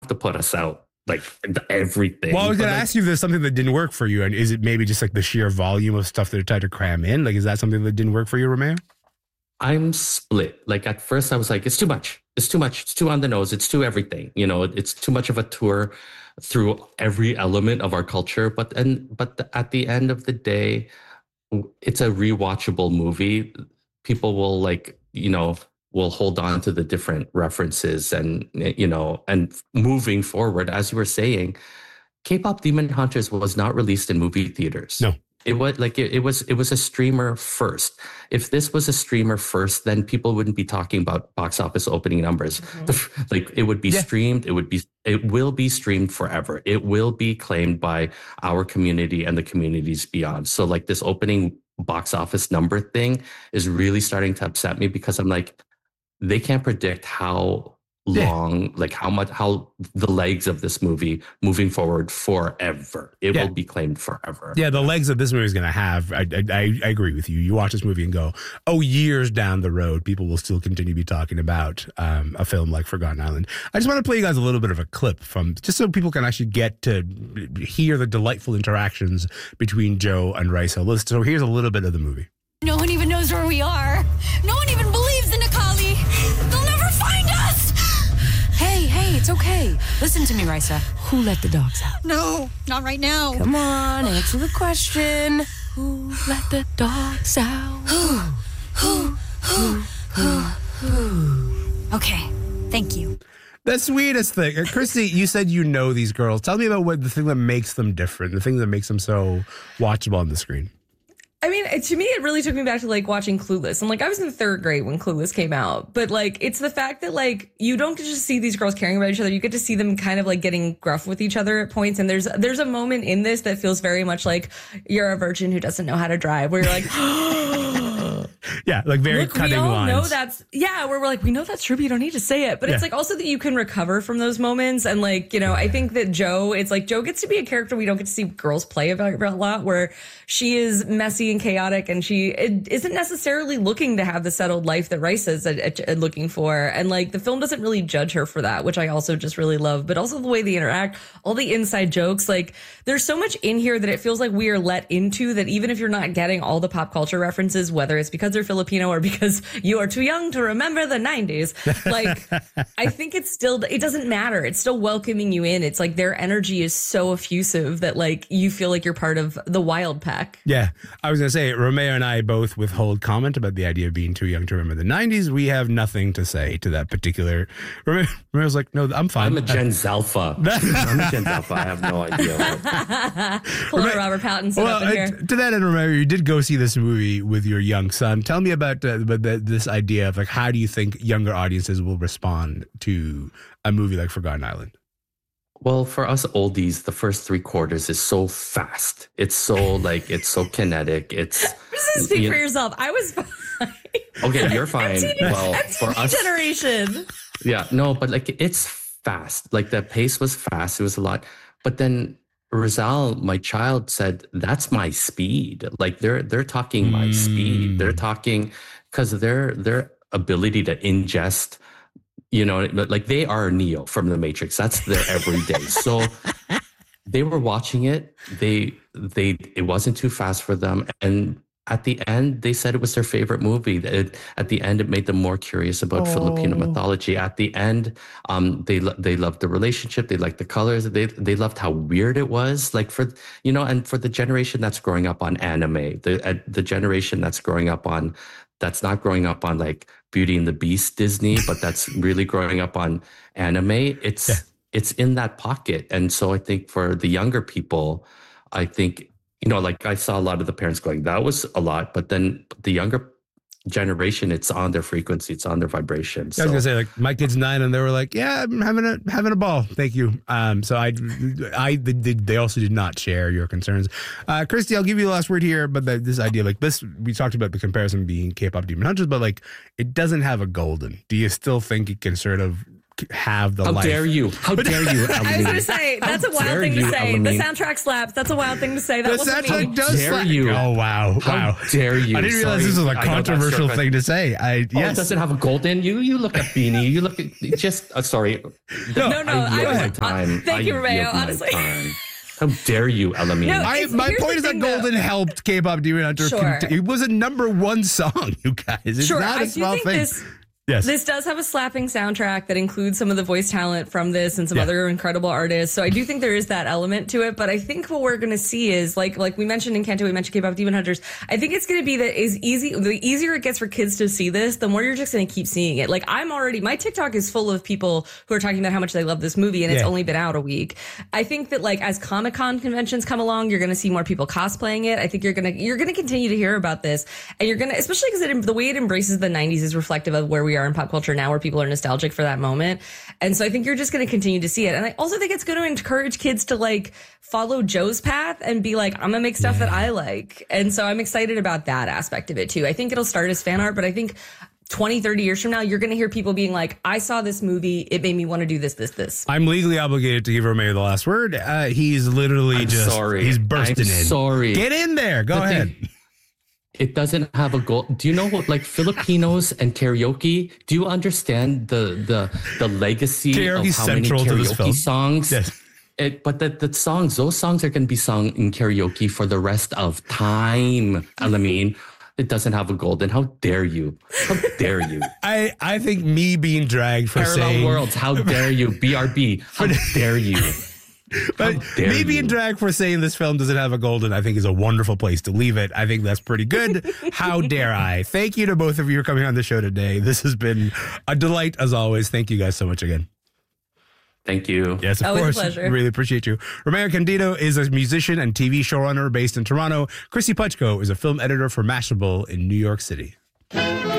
to put us out. Like everything. Well, I was going to like, ask you if there's something that didn't work for you. And is it maybe just like the sheer volume of stuff that they're trying to cram in? Like, is that something that didn't work for you, Romeo? I'm split. Like at first I was like, it's too much. It's too much. It's too on the nose. It's too everything. You know, it's too much of a tour through every element of our culture. But at the end of the day, it's a rewatchable movie. People will will hold on to the different references and moving forward, as you were saying, K-pop Demon Hunters was not released in movie theaters. No. It was a streamer first. If this was a streamer first, then people wouldn't be talking about box office opening numbers. Mm-hmm. Like it would be streamed. It will be streamed forever. It will be claimed by our community and the communities beyond. So like this opening box office number thing is really starting to upset me because I'm like, they can't predict how long, like how the legs of this movie moving forward forever. It will be claimed forever. Yeah, the legs of this movie is going to have, I agree with you. You watch this movie and go, oh, years down the road, people will still continue to be talking about a film like Forgotten Island. I just want to play you guys a little bit of a clip from, just so people can actually get to hear the delightful interactions between Joe and Raisa. So here's a little bit of the movie. No one even knows where we are. No one even believes in Akali. They'll never find us. Hey, it's okay. Listen to me, Raisa. Who let the dogs out? No, not right now. Come on, answer the question. Who let the dogs out? Okay, thank you. The sweetest thing. Christy, you said you know these girls. Tell me about what the thing that makes them different, the thing that makes them so watchable on the screen. I mean, to me, it really took me back to like watching Clueless. And like, I was in third grade when Clueless came out, but like, it's the fact that like, you don't get to see these girls caring about each other. You get to see them kind of like getting gruff with each other at points. And there's a moment in this that feels very much like you're a virgin who doesn't know how to drive, where you're like, yeah, like very look, cutting we all lines. know that's, yeah, where we're like, we know that's true, but you don't need to say it. But it's like also that you can recover from those moments. And like, you know, I think that Joe, it's like Joe gets to be a character we don't get to see girls play about a lot, where she is messy and chaotic and she isn't necessarily looking to have the settled life that Rice is looking for. And like the film doesn't really judge her for that, which I also just really love. But also the way they interact, all the inside jokes, like there's so much in here that it feels like we are let into, that even if you're not getting all the pop culture references, whether it's because they're Filipino or because you are too young to remember the 90s, like I think it's still, it doesn't matter. It's still welcoming you in. It's like their energy is so effusive that like you feel like you're part of the wild pack. Yeah, I was going to say, Romeo and I both withhold comment about the idea of being too young to remember the 90s. We have nothing to say to that particular. Romeo's like, no, I'm fine. I'm a Gen Alpha. I'm a Gen Alpha. I have no idea. Pull a Robert Pattinson up in here. To that end, Romeo, you did go see this movie with your young son. Tell me about this idea of like, how do you think younger audiences will respond to a movie like Forgotten Island? Well, for us oldies, the first 3/4 is so fast. It's so like, it's so kinetic. It's just speak for yourself. I was fine. Okay, you're fine. Well, for us generation. Yeah, no, but like it's fast. Like the pace was fast. It was a lot. But then Rizal, my child, said, that's my speed. Like they're talking my speed. They're talking because their ability to ingest, you know, like they are Neo from the Matrix. That's their everyday. So they were watching it. It wasn't too fast for them. And at the end, they said it was their favorite movie. At the end, it made them more curious about Filipino mythology. At the end, they loved the relationship. They liked the colors. They loved how weird it was. Like for, you know, and for the generation that's growing up on anime, the generation that's not growing up on like Beauty and the Beast Disney, but that's really growing up on anime. It's in that pocket. And so I think for the younger people, I think, you know, like I saw a lot of the parents going, that was a lot, but then the younger generation, it's on their frequency, it's on their vibration. So. I was gonna say, like, my kid's 9 and they were like, yeah, I'm having a ball, thank you. So they also did not share your concerns. Christy, I'll give you the last word here, but this idea, like this, we talked about the comparison being K-pop Demon Hunters, but like it doesn't have a golden. Do you still think it can sort of have the How life. dare you? How dare you? I was going to say, that's a wild dare thing to you, say. The Elamine. soundtrack slaps. That's a wild thing to say. That The wasn't soundtrack me. does dare slap. you? Oh, wow. How dare you? I didn't realize this was a Sorry. I know that's controversial your- thing to say. Yes. Does it have a golden? You look at Beanie. You look at just. Sorry. No, I yield my time. thank you, I Romeo, yield my honestly. time. How dare you, Elamine? No, My Here's point the is that thing, though. Golden helped K-pop Demon Hunter. Sure. It was a #1 song, you guys. It's Sure, not I a do small think thing. Yes. This does have a slapping soundtrack that includes some of the voice talent from this and some Yeah. other incredible artists. So I do think there is that element to it. But I think what we're going to see is like we mentioned in Kanto, we mentioned K-pop Demon Hunters. I think it's going to be that is easy. The easier it gets for kids to see this, the more you're just going to keep seeing it. Like my TikTok is full of people who are talking about how much they love this movie, and it's Yeah. only been out a week. I think that like as Comic-Con conventions come along, you're going to see more people cosplaying it. I think you're going to continue to hear about this, and you're going to, especially because the way it embraces the 90s is reflective of where we are in pop culture now, where people are nostalgic for that moment. And so I think you're just going to continue to see it. And I also think it's going to encourage kids to like follow Joe's path and be like, I'm going to make stuff that I like. And so I'm excited about that aspect of it too. I think it'll start as fan art, but I think 20, 30 years from now, you're going to hear people being like, I saw this movie. It made me want to do this. I'm legally obligated to give Romeo the last word. He's literally sorry. he's bursting in. Sorry. Get in there. Go ahead. It doesn't have a goal. Do you know what, like Filipinos and karaoke? Do you understand the legacy Karaoke's of how many central to this film. karaoke songs? Yes. But the songs, those songs are going to be sung in karaoke for the rest of time. Elamine, it doesn't have a golden. How dare you? How dare you? I think me being dragged for Parallel saying worlds. How dare you? BRB. How dare you? But dare me being you. dragged for saying this film doesn't have a golden, I think is a wonderful place to leave it. I think that's pretty good. How dare I? Thank you to both of you for coming on the show today. This has been a delight as always. Thank you guys so much again. Thank you. Yes, of Always a course. pleasure. Really appreciate you. Romeo Candido is a musician and TV showrunner based in Toronto. Chrissy Puchko is a film editor for Mashable in New York City.